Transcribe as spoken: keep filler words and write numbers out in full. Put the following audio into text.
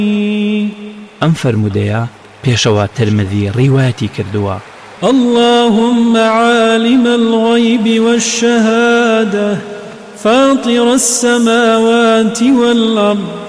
ئەم فەرمودەیە پێشەوە ترمذی ڕیوایەتی کردووە. اللهم عالم الغيب والشهادة فاطر السماوات والأرض